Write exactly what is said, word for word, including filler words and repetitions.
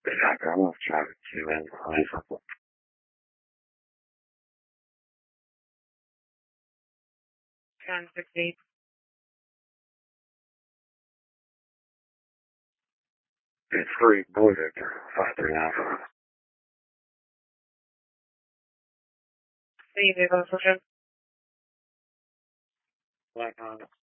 Sacamos traffic to and high. ten sixty. It's free border, five three nine. See you, vehicle description. Black on.